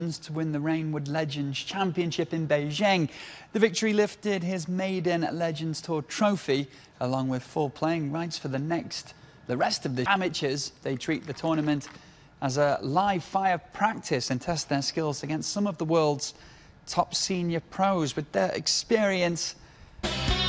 to win the Reignwood Legends Championship in Beijing. The victory lifted his maiden Legends Tour trophy, along with full playing rights for the rest of the amateurs. They treat the tournament as a live fire practice and test their skills against some of the world's top senior pros. With their experience